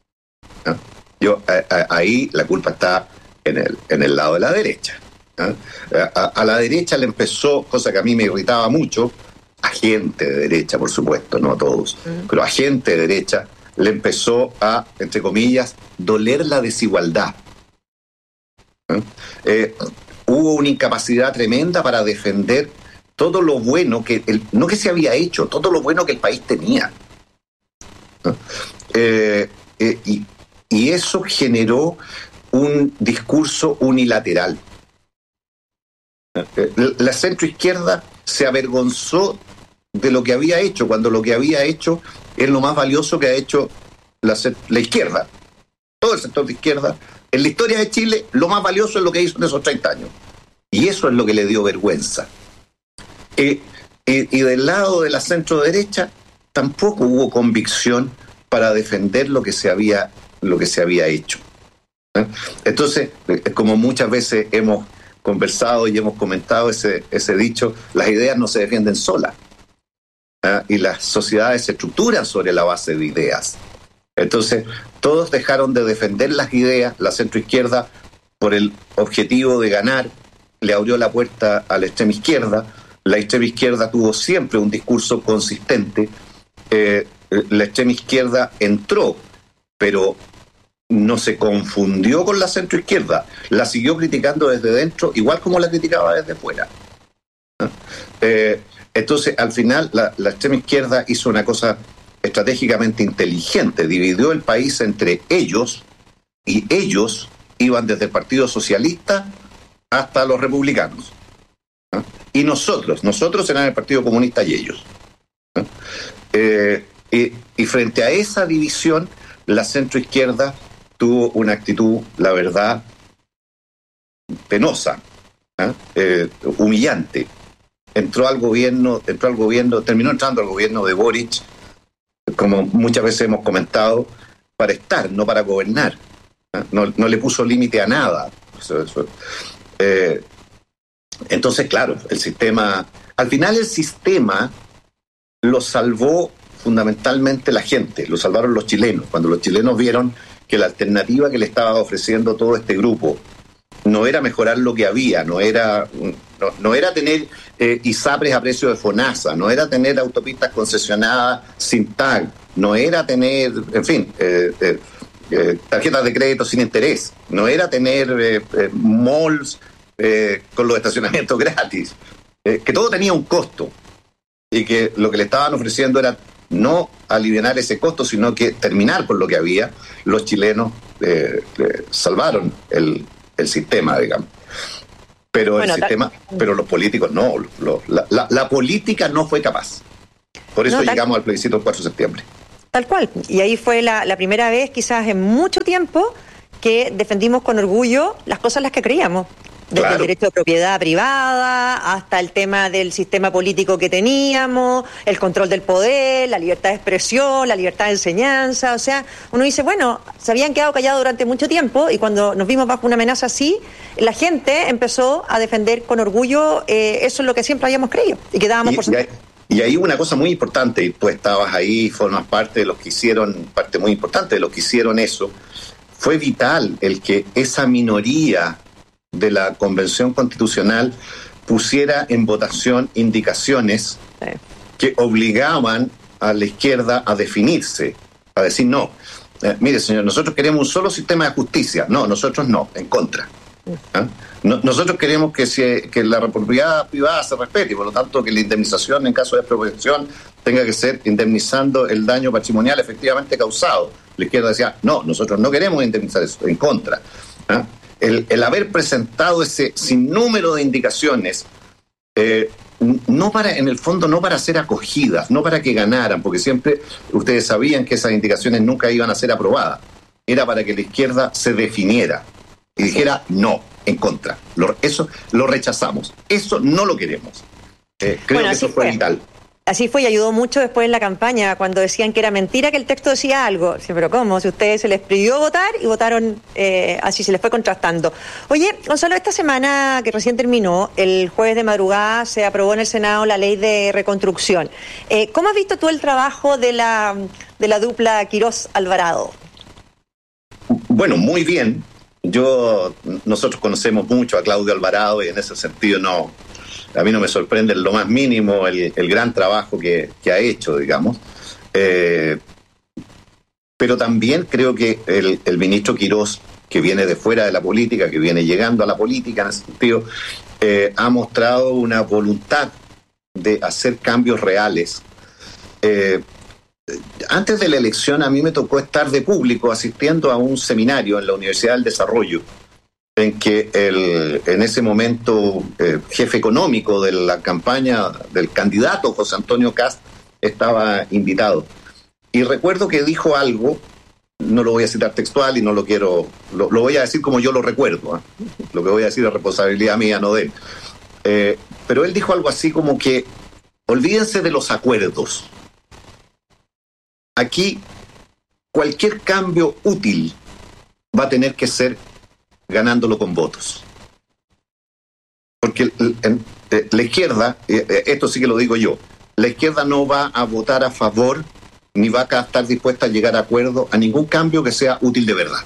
S9: Ahí la culpa está en el lado de la derecha. A la derecha le empezó, cosa que a mí me irritaba mucho, a gente de derecha, por supuesto, no a todos, pero a gente de derecha le empezó a, entre comillas, doler la desigualdad. Hubo una incapacidad tremenda para defender todo lo bueno no que se había hecho, todo lo bueno que el país tenía. Y eso generó un discurso unilateral. La centroizquierda se avergonzó de lo que había hecho, cuando lo que había hecho es lo más valioso que ha hecho la izquierda. Todo el sector de izquierda, en la historia de Chile, lo más valioso es lo que hizo en esos 30 años. Y eso es lo que le dio vergüenza. Y del lado de la centro derecha tampoco hubo convicción para defender lo que se había hecho. Entonces, como muchas veces hemos conversado y hemos comentado ese dicho, las ideas no se defienden solas. Y las sociedades se estructuran sobre la base de ideas. Entonces, todos dejaron de defender las ideas, la centroizquierda, por el objetivo de ganar, le abrió la puerta a la extrema izquierda. La extrema izquierda tuvo siempre un discurso consistente. La extrema izquierda entró, pero no se confundió con la centroizquierda, la siguió criticando desde dentro, igual como la criticaba desde fuera. Entonces, al final, la extrema izquierda hizo una cosa estratégicamente inteligente, dividió el país entre ellos, y ellos iban desde el Partido Socialista hasta los republicanos. Y nosotros eran el Partido Comunista y ellos. Y frente a esa división, la centroizquierda tuvo una actitud, la verdad, penosa, humillante. Terminó entrando al gobierno de Boric, como muchas veces hemos comentado, para estar, no para gobernar. No le puso límite a nada. Entonces, claro, al final el sistema lo salvó fundamentalmente la gente, lo salvaron los chilenos. Cuando los chilenos vieron que la alternativa que le estaba ofreciendo todo este grupo no era mejorar lo que había, no era tener ISAPRES a precio de FONASA, no era tener autopistas concesionadas sin TAG, no era tener, en fin, tarjetas de crédito sin interés, no era tener malls con los estacionamientos gratis, que todo tenía un costo y que lo que le estaban ofreciendo era no aliviar ese costo, sino que terminar con lo que había, los chilenos salvaron el sistema, digamos. Pero bueno, pero los políticos no. La política no fue capaz. Por eso llegamos al plebiscito del 4 de septiembre.
S6: Tal cual. Y ahí fue la primera vez, quizás en mucho tiempo, que defendimos con orgullo las cosas en las que creíamos. Desde el derecho de propiedad privada hasta el tema del sistema político que teníamos, el control del poder, la libertad de expresión, la libertad de enseñanza. O sea, uno dice, bueno, se habían quedado callados durante mucho tiempo y cuando nos vimos bajo una amenaza así, la gente empezó a defender con orgullo eso es lo que siempre habíamos creído y que dábamos por sentado.
S9: Y ahí una cosa muy importante, y tú estabas ahí, formas parte de los que hicieron, parte muy importante de los que hicieron eso, fue vital el que esa minoría de la Convención Constitucional pusiera en votación indicaciones que obligaban a la izquierda a definirse, a decir no. Mire, señor, nosotros queremos un solo sistema de justicia. No, nosotros no, en contra. Nosotros queremos que la propiedad privada se respete y por lo tanto que la indemnización en caso de expropiación tenga que ser indemnizando el daño patrimonial efectivamente causado. La izquierda decía, no, nosotros no queremos indemnizar eso, en contra. El haber presentado ese sinnúmero de indicaciones, en el fondo no para ser acogidas, no para que ganaran, porque siempre ustedes sabían que esas indicaciones nunca iban a ser aprobadas, era para que la izquierda se definiera y dijera no, en contra. Eso lo rechazamos, eso no lo queremos. Creo que eso fue vital.
S6: Así fue y ayudó mucho después en la campaña cuando decían que era mentira que el texto decía algo. Sí, pero ¿cómo? Si ustedes se les pidió votar y votaron así, se les fue contrastando. Oye, Gonzalo, esta semana que recién terminó, el jueves de madrugada se aprobó en el Senado la ley de reconstrucción. ¿Cómo has visto tú el trabajo de la dupla Quirós-Alvarado?
S9: Bueno, muy bien. Nosotros conocemos mucho a Claudio Alvarado y en ese sentido a mí no me sorprende en lo más mínimo el gran trabajo que ha hecho, digamos. Pero también creo que el ministro Quirós, que viene de fuera de la política, que viene llegando a la política en ese sentido, ha mostrado una voluntad de hacer cambios reales. Antes de la elección a mí me tocó estar de público asistiendo a un seminario en la Universidad del Desarrollo, en que en ese momento jefe económico de la campaña del candidato José Antonio Kast estaba invitado. Y recuerdo que dijo algo, no lo voy a citar textual y no lo quiero, lo voy a decir como yo lo recuerdo. Lo que voy a decir es responsabilidad mía, no de él. Pero él dijo algo así como que olvídense de los acuerdos. Aquí cualquier cambio útil va a tener que ser ganándolo con votos. Porque la izquierda, esto sí que lo digo yo, la izquierda no va a votar a favor ni va a estar dispuesta a llegar a acuerdo a ningún cambio que sea útil de verdad.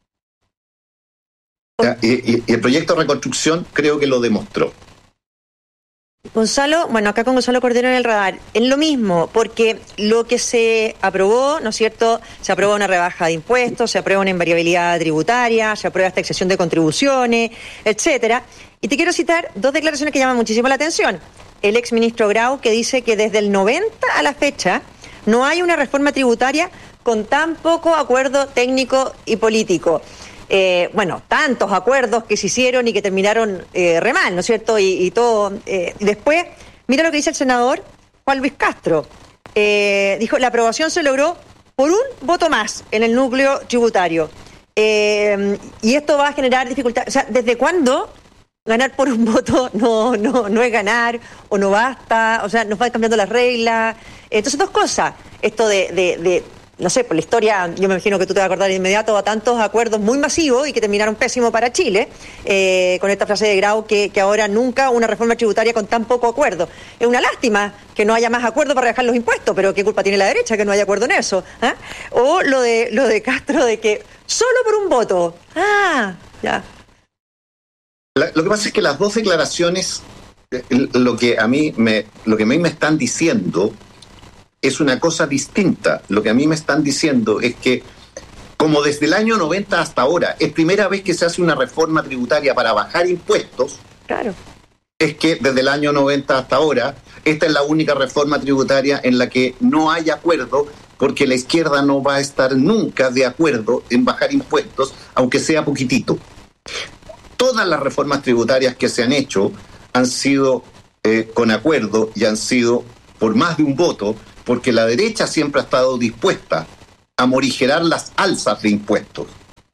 S9: Y el proyecto de reconstrucción creo que lo demostró.
S6: Gonzalo, bueno, acá con Gonzalo Cordero en el radar, es lo mismo, porque lo que se aprobó, ¿no es cierto? Se aprueba una rebaja de impuestos, se aprueba una invariabilidad tributaria, se aprueba esta exención de contribuciones, etcétera. Y te quiero citar dos declaraciones que llaman muchísimo la atención. El exministro Grau, que dice que desde el 90 a la fecha no hay una reforma tributaria con tan poco acuerdo técnico y político. Tantos acuerdos que se hicieron y que terminaron re mal, ¿no es cierto? Y todo. Después, mira lo que dice el senador Juan Luis Castro. Dijo, la aprobación se logró por un voto más en el núcleo tributario. Y esto va a generar dificultades. O sea, ¿desde cuándo ganar por un voto no es ganar o no basta? O sea, nos van cambiando las reglas. Entonces, dos cosas. Esto de no sé, por la historia, yo me imagino que tú te vas a acordar de inmediato a tantos acuerdos muy masivos y que terminaron pésimo para Chile, con esta frase de Grau que ahora nunca una reforma tributaria con tan poco acuerdo. Es una lástima que no haya más acuerdo para rebajar los impuestos, pero ¿qué culpa tiene la derecha que no haya acuerdo en eso? O lo de Castro de que solo por un voto. Ya.
S9: Lo que pasa es que las dos declaraciones, lo que a mí me están diciendo es una cosa distinta. Lo que a mí me están diciendo es que, como desde el año 90 hasta ahora, es primera vez que se hace una reforma tributaria para bajar impuestos,
S6: claro,
S9: es que desde el año 90 hasta ahora esta es la única reforma tributaria en la que no hay acuerdo, porque la izquierda no va a estar nunca de acuerdo en bajar impuestos, aunque sea poquitito. Todas las reformas tributarias que se han hecho han sido con acuerdo y han sido por más de un voto, porque la derecha siempre ha estado dispuesta a morigerar las alzas de impuestos.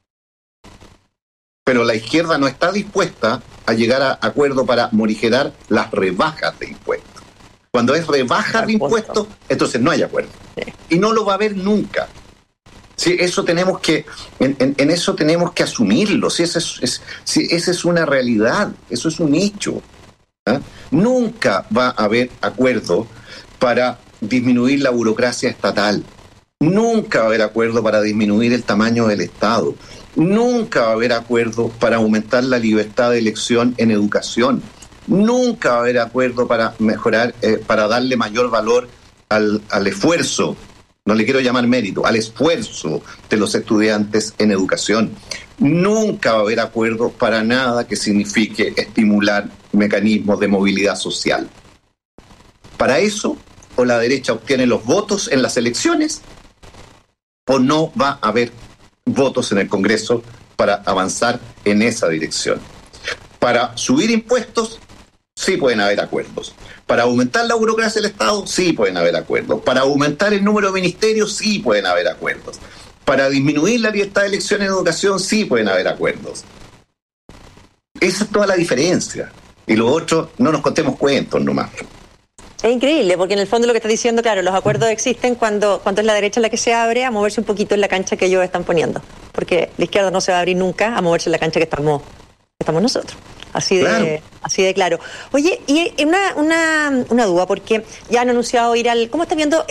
S9: Pero la izquierda no está dispuesta a llegar a acuerdo para morigerar las rebajas de impuestos. Cuando es rebaja de impuestos, entonces no hay acuerdo. Y no lo va a haber nunca. Sí, eso tenemos que, en eso tenemos que asumirlo. Sí, esa es una realidad, eso es un hecho. ¿Ah? Nunca va a haber acuerdo para disminuir la burocracia estatal. Nunca va a haber acuerdo para disminuir el tamaño del Estado. Nunca va a haber acuerdo para aumentar la libertad de elección en educación. Nunca va a haber acuerdo para mejorar, para darle mayor valor al esfuerzo, no le quiero llamar mérito, al esfuerzo de los estudiantes en educación. Nunca va a haber acuerdo para nada que signifique estimular mecanismos de movilidad social. Para eso, o la derecha obtiene los votos en las elecciones, o no va a haber votos en el Congreso para avanzar en esa dirección. Para subir impuestos, sí pueden haber acuerdos. Para aumentar la burocracia del Estado, sí pueden haber acuerdos. Para aumentar el número de ministerios, sí pueden haber acuerdos. Para disminuir la libertad de elección en educación, sí pueden haber acuerdos. Esa es toda la diferencia. Y lo otro, no nos contemos cuentos nomás.
S6: Es increíble, porque en el fondo lo que estás diciendo, claro, los acuerdos existen cuando es la derecha la que se abre a moverse un poquito en la cancha que ellos están poniendo. Porque la izquierda no se va a abrir nunca a moverse en la cancha que estamos nosotros. Así de claro. Oye, y una duda, porque ya han anunciado ir al... ¿Cómo estás viendo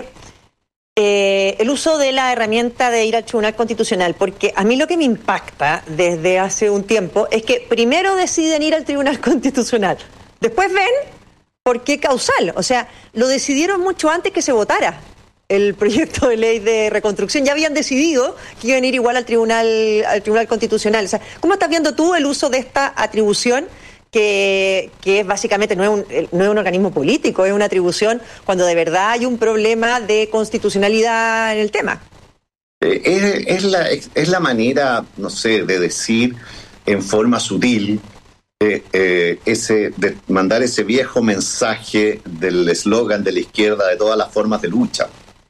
S6: el uso de la herramienta de ir al Tribunal Constitucional? Porque a mí lo que me impacta desde hace un tiempo es que primero deciden ir al Tribunal Constitucional, después ven por qué causal. O sea, lo decidieron mucho antes que se votara el proyecto de ley de reconstrucción. Ya habían decidido que iban a ir igual al Tribunal Constitucional. O sea, ¿cómo estás viendo tú el uso de esta atribución que es básicamente no es un organismo político, es una atribución cuando de verdad hay un problema de constitucionalidad en el tema?
S9: Es la manera, no sé, de decir en forma sutil de mandar ese viejo mensaje del eslogan de la izquierda de todas las formas de lucha.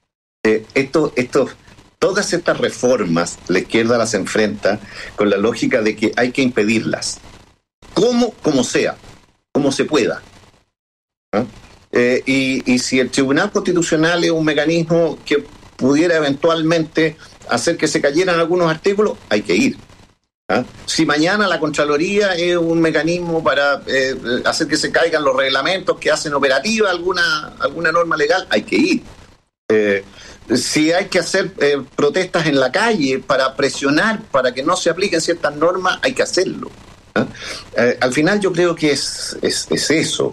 S9: Todas estas reformas la izquierda las enfrenta con la lógica de que hay que impedirlas, como sea, como se pueda. ¿Ah? Y si el Tribunal Constitucional es un mecanismo que pudiera eventualmente hacer que se cayeran algunos artículos, hay que ir. ¿Ah? Si mañana la Contraloría es un mecanismo para hacer que se caigan los reglamentos que hacen operativa alguna norma legal, hay que ir. Si hay que hacer protestas en la calle para presionar para que no se apliquen ciertas normas, hay que hacerlo. ¿Ah? Al final yo creo que es eso.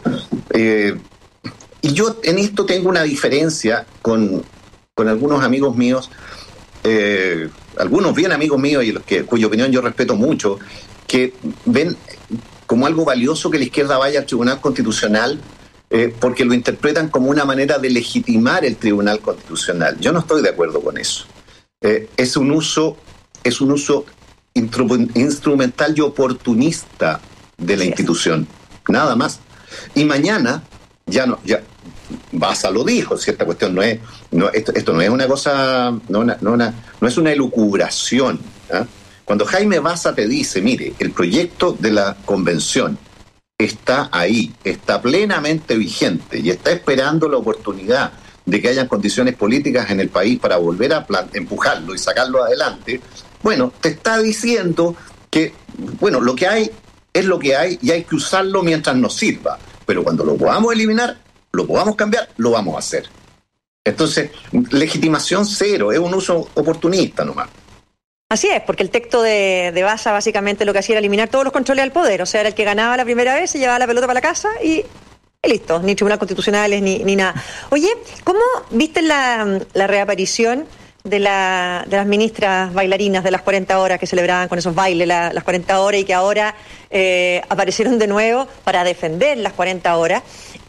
S9: Y yo en esto tengo una diferencia con algunos amigos míos, algunos bien amigos míos y cuya opinión yo respeto mucho, que ven como algo valioso que la izquierda vaya al Tribunal Constitucional porque lo interpretan como una manera de legitimar el Tribunal Constitucional. Yo no estoy de acuerdo con eso. Es un uso instrumental y oportunista de la institución, nada más. Y mañana ya Baza lo dijo, si esta cuestión esto no es una cosa, no es una elucubración. ¿Eh? Cuando Jaime Baza te dice, mire, el proyecto de la convención está ahí, está plenamente vigente y está esperando la oportunidad de que hayan condiciones políticas en el país para volver a empujarlo y sacarlo adelante, bueno, te está diciendo que, bueno, lo que hay es lo que hay y hay que usarlo mientras nos sirva, pero cuando lo podamos eliminar, lo podamos cambiar, lo vamos a hacer. Entonces, legitimación cero, es un uso oportunista nomás.
S6: Así es, porque el texto de Baza básicamente lo que hacía era eliminar todos los controles al poder, o sea, era el que ganaba la primera vez, se llevaba la pelota para la casa y listo, ni tribunales constitucionales ni nada. Oye, ¿cómo viste la reaparición de las ministras bailarinas de las 40 horas que celebraban con esos bailes las 40 horas y que ahora aparecieron de nuevo para defender las 40 horas.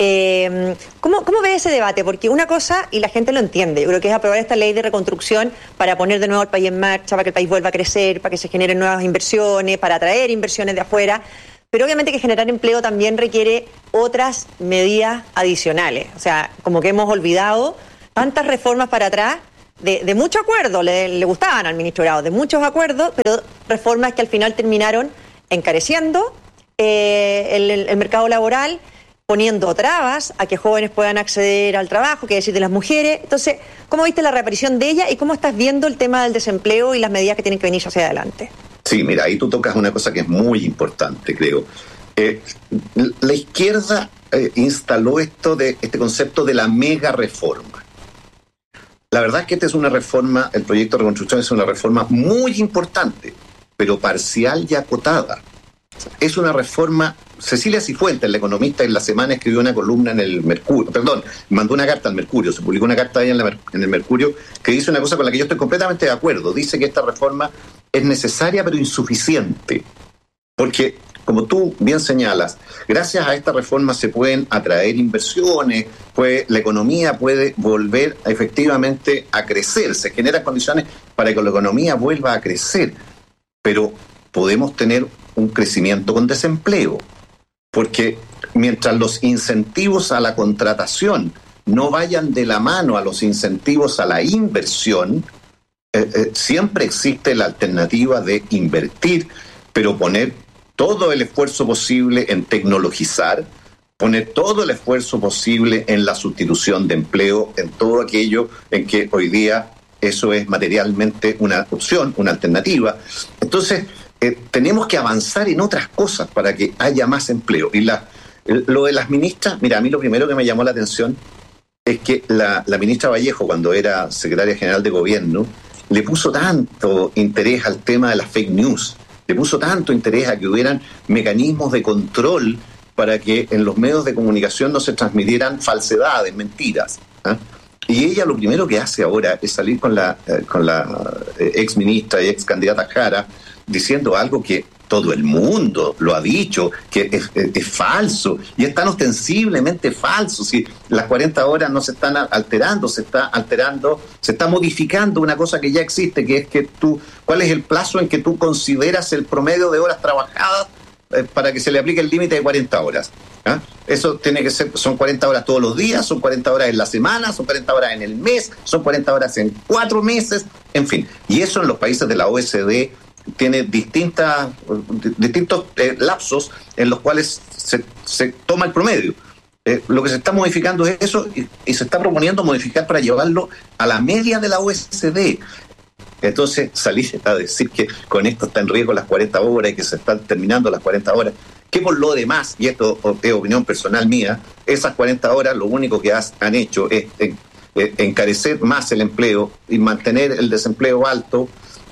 S6: ¿Cómo ve ese debate? Porque una cosa, y la gente lo entiende, yo creo que es aprobar esta ley de reconstrucción para poner de nuevo al país en marcha, para que el país vuelva a crecer, para que se generen nuevas inversiones, para atraer inversiones de afuera, pero obviamente que generar empleo también requiere otras medidas adicionales. O sea, como que hemos olvidado tantas reformas para atrás, de mucho acuerdo, le gustaban al ministro Grau, de muchos acuerdos, pero reformas que al final terminaron encareciendo el mercado laboral, poniendo trabas a que jóvenes puedan acceder al trabajo, que decir de las mujeres. Entonces, ¿cómo viste la reaparición de ella y cómo estás viendo el tema del desempleo y las medidas que tienen que venir hacia adelante?
S9: Sí, mira, ahí tú tocas una cosa que es muy importante, creo. La izquierda instaló este concepto de la mega reforma. La verdad es que esta es una reforma, el proyecto de reconstrucción es una reforma muy importante, pero parcial y acotada. Es una reforma. Cecilia Cifuentes, la economista, en la semana escribió una columna en el Mercurio, mandó una carta al Mercurio, se publicó una carta ahí en el Mercurio que dice una cosa con la que yo estoy completamente de acuerdo. Dice que esta reforma es necesaria pero insuficiente, porque, como tú bien señalas, gracias a esta reforma se pueden atraer inversiones, la economía puede volver efectivamente a crecer, se generan condiciones para que la economía vuelva a crecer, pero podemos tener un crecimiento con desempleo, porque mientras los incentivos a la contratación no vayan de la mano a los incentivos a la inversión, siempre existe la alternativa de invertir, pero poner todo el esfuerzo posible en tecnologizar, poner todo el esfuerzo posible en la sustitución de empleo, en todo aquello en que hoy día eso es materialmente una opción, una alternativa. Entonces, tenemos que avanzar en otras cosas para que haya más empleo. Y lo de las ministras, mira, a mí lo primero que me llamó la atención es que la ministra Vallejo, cuando era secretaria general de gobierno, le puso tanto interés al tema de las fake news, le puso tanto interés a que hubieran mecanismos de control para que en los medios de comunicación no se transmitieran falsedades, mentiras. Y ella lo primero que hace ahora es salir con la ex ministra y ex candidata Jara, diciendo algo que todo el mundo lo ha dicho, que es falso, y es tan ostensiblemente falso. Si las 40 horas no se están alterando, se está modificando una cosa que ya existe, que es que ¿cuál es el plazo en que tú consideras el promedio de horas trabajadas para que se le aplique el límite de 40 horas? Eso tiene que ser, son 40 horas todos los días, son 40 horas en la semana, son 40 horas en el mes, son 40 horas en 4 meses, en fin. Y eso en los países de la OECD tiene distintos lapsos en los cuales se toma el promedio. Lo que se está modificando es eso y se está proponiendo modificar para llevarlo a la media de la OECD. Entonces, salir a decir que con esto está en riesgo las 40 horas y que se están terminando las 40 horas, que por lo demás, y esto es opinión personal mía, esas 40 horas lo único que han hecho es encarecer más el empleo y mantener el desempleo alto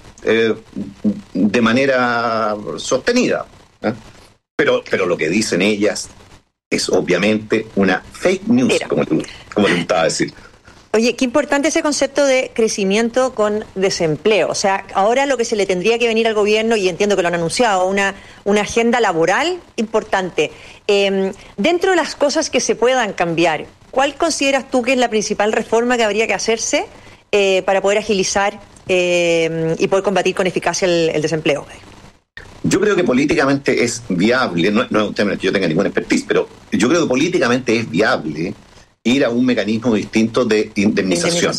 S9: de manera sostenida. Pero lo que dicen ellas es obviamente una fake news, como le gustaba decir.
S6: Oye, qué importante ese concepto de crecimiento con desempleo. O sea, ahora lo que se le tendría que venir al gobierno, y entiendo que lo han anunciado, una agenda laboral importante. Dentro de las cosas que se puedan cambiar, ¿cuál consideras tú que es la principal reforma que habría que hacerse para poder agilizar y poder combatir con eficacia el desempleo?
S9: Yo creo que políticamente es viable, no es un tema en el que yo tenga ninguna expertise, pero yo creo que políticamente es viable ir a un mecanismo distinto de indemnización.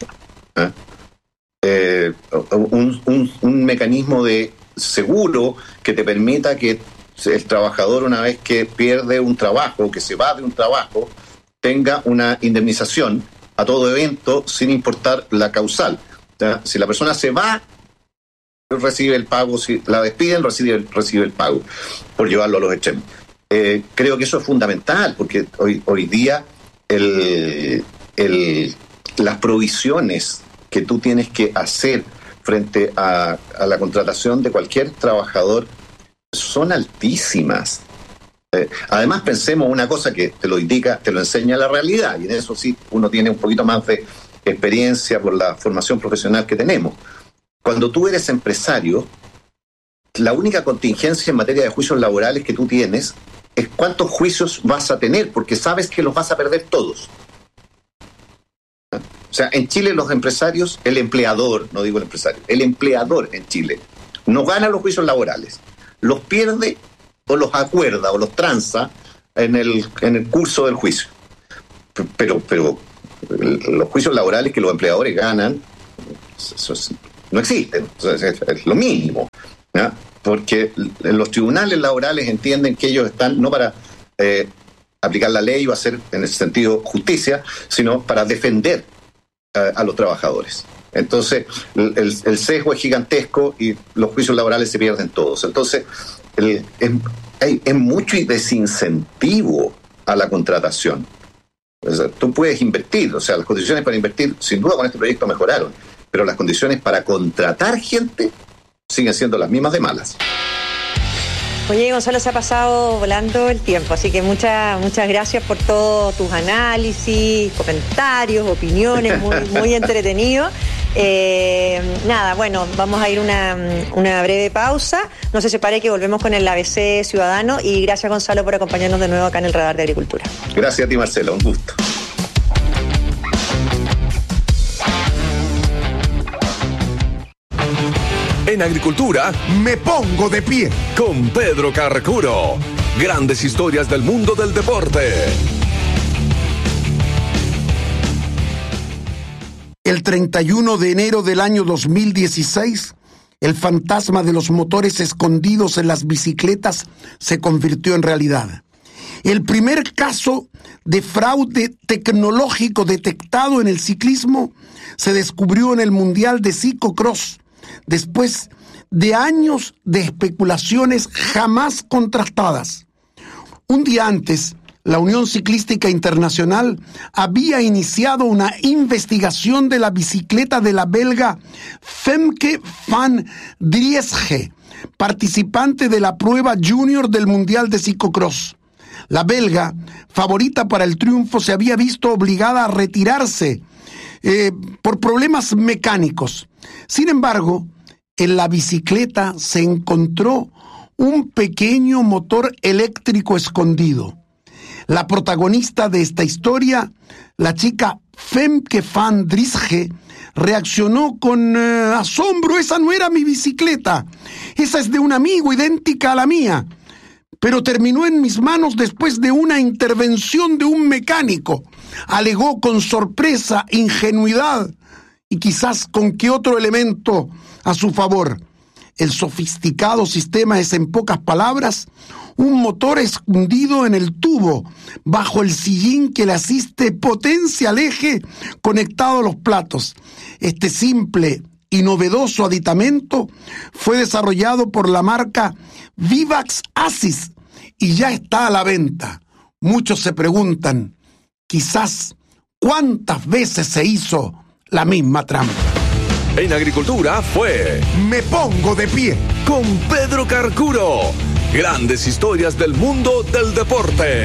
S9: Un mecanismo de seguro que te permita que el trabajador, una vez que pierde un trabajo, que se va de un trabajo, tenga una indemnización a todo evento sin importar la causal. Si la persona se va, recibe el pago; si la despiden, recibe el pago, por llevarlo a los extremos. Creo que eso es fundamental, porque hoy día las provisiones que tú tienes que hacer frente a la contratación de cualquier trabajador son altísimas. Además, pensemos una cosa que te lo indica, te lo enseña la realidad, y en eso sí uno tiene un poquito más de experiencia, por la formación profesional que tenemos. Cuando tú eres empresario, la única contingencia en materia de juicios laborales que tú tienes es cuántos juicios vas a tener, porque sabes que los vas a perder todos. O sea, en Chile los empresarios, el empleador, no digo el empresario, el empleador en Chile no gana los juicios laborales, los pierde o los acuerda o los transa en el curso del juicio. Pero los juicios laborales que los empleadores ganan no existen, es lo mínimo, ¿ya? Porque los tribunales laborales entienden que ellos están no para aplicar la ley o hacer en ese sentido justicia, sino para defender a los trabajadores. Entonces el sesgo es gigantesco y los juicios laborales se pierden todos. Entonces hay mucho desincentivo a la contratación. O sea, tú puedes invertir, o sea, las condiciones para invertir sin duda con este proyecto mejoraron, pero las condiciones para contratar gente siguen siendo las mismas de malas.
S6: Oye, Gonzalo, se ha pasado volando el tiempo, así que muchas gracias por todos tus análisis, comentarios, opiniones, muy entretenido. Nada, bueno, vamos a ir una breve pausa. No se separe que volvemos con el ABC Ciudadano y gracias, Gonzalo, por acompañarnos de nuevo acá en el Radar de Agricultura.
S9: Gracias a ti, Marcela, un gusto.
S2: En Agricultura,
S4: Me pongo de pie.
S2: con Pedro Carcuro. Grandes historias del mundo del deporte.
S10: El 31 de enero del año 2016, el fantasma de los motores escondidos en las bicicletas se convirtió en realidad. El primer caso de fraude tecnológico detectado en el ciclismo se descubrió en el Mundial de Ciclocross, después de años de especulaciones jamás contrastadas. Un día antes, la Unión Ciclística Internacional había iniciado una investigación de la bicicleta de la belga Femke van Driesge, participante de la prueba junior del Mundial de Ciclocross. La belga, favorita para el triunfo, se había visto obligada a retirarse por problemas mecánicos. Sin embargo, en la bicicleta se encontró un pequeño motor eléctrico escondido. La protagonista de esta historia, la chica Femke van Driesge, reaccionó con asombro. Esa no era mi bicicleta, esa es de un amigo, idéntica a la mía. Pero terminó en mis manos después de una intervención de un mecánico. Alegó con sorpresa, ingenuidad y quizás con qué otro elemento a su favor. El sofisticado sistema es, en pocas palabras, un motor escondido en el tubo, bajo el sillín que le asiste potencia al eje conectado a los platos. Este simple y novedoso aditamento fue desarrollado por la marca Vivax Asis y ya está a la venta. Muchos se preguntan, quizás, ¿cuántas veces se hizo la misma trampa?
S2: En Agricultura fue
S4: Me pongo de pie.
S2: con Pedro Carcuro. Grandes historias del mundo del deporte.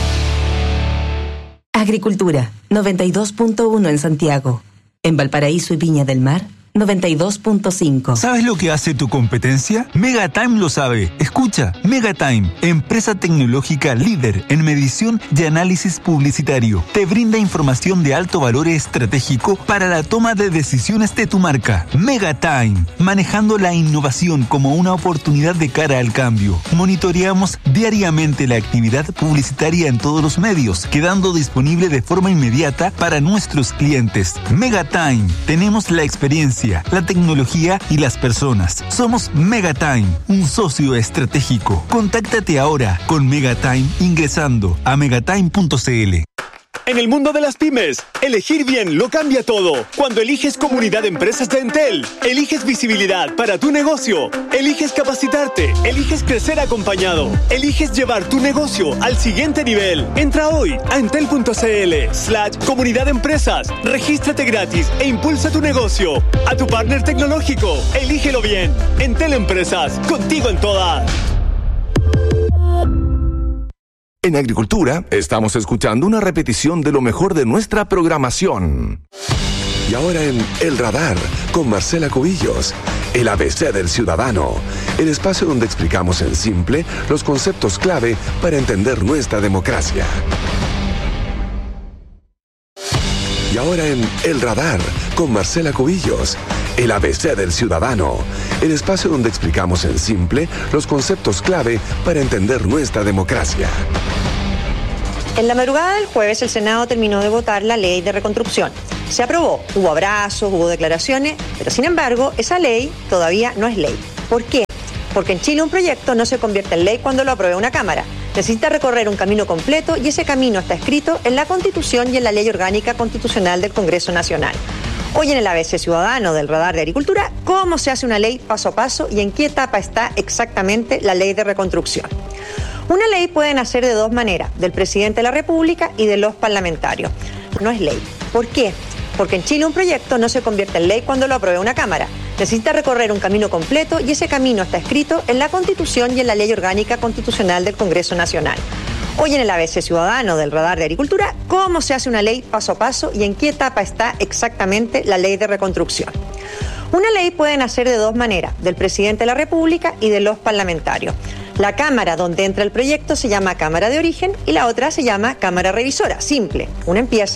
S5: Agricultura, 92.1 en Santiago. En Valparaíso y Viña del Mar, 92.5.
S11: ¿Sabes lo que hace tu competencia? Megatime lo sabe. Escucha, Megatime, empresa tecnológica líder en medición y análisis publicitario. Te brinda información de alto valor estratégico para la toma de decisiones de tu marca. Megatime, manejando la innovación como una oportunidad de cara al cambio. Monitoreamos diariamente la actividad publicitaria en todos los medios, quedando disponible de forma inmediata para nuestros clientes. Megatime, tenemos la experiencia, la tecnología y las personas. Somos Megatime, un socio estratégico. Contáctate ahora con Megatime ingresando a megatime.cl.
S12: En el mundo de las pymes, elegir bien lo cambia todo. Cuando eliges Comunidad de Empresas de Entel, eliges visibilidad para tu negocio, eliges capacitarte, eliges crecer acompañado, eliges llevar tu negocio al siguiente nivel. Entra hoy a entel.cl/Comunidad de Empresas, regístrate gratis e impulsa tu negocio. A tu partner tecnológico, elígelo bien. Entel Empresas, contigo en todas.
S2: En Agricultura, estamos escuchando una repetición de lo mejor de nuestra programación. Y ahora en El Radar, con Marcela Cubillos, el ABC del ciudadano, el espacio donde explicamos en simple los conceptos clave para entender nuestra democracia. Y ahora en El Radar, con Marcela Cubillos, el ABC del ciudadano, el espacio donde explicamos en simple los conceptos clave para entender nuestra democracia.
S6: En la madrugada del jueves, el Senado terminó de votar la ley de reconstrucción. Se aprobó, hubo abrazos, hubo declaraciones, pero sin embargo, esa ley todavía no es ley. ¿Por qué? Porque en Chile un proyecto no se convierte en ley cuando lo apruebe una Cámara. Necesita recorrer un camino completo y ese camino está escrito en la Constitución y en la Ley Orgánica Constitucional del Congreso Nacional. Hoy en el ABC Ciudadano del Radar de Agricultura, ¿cómo se hace una ley paso a paso y en qué etapa está exactamente la ley de reconstrucción? Una ley puede nacer de dos maneras, del presidente de la República y de los parlamentarios. No es ley. ¿Por qué? Porque en Chile un proyecto no se convierte en ley cuando lo apruebe una Cámara. Necesita recorrer un camino completo y ese camino está escrito en la Constitución y en la Ley Orgánica Constitucional del Congreso Nacional. Hoy en el ABC Ciudadano del Radar de Agricultura, ¿cómo se hace una ley paso a paso y en qué etapa está exactamente la ley de reconstrucción? Una ley puede nacer de dos maneras, del presidente de la República y de los parlamentarios. La Cámara donde entra el proyecto se llama Cámara de Origen y la otra se llama Cámara Revisora. Simple. Una empieza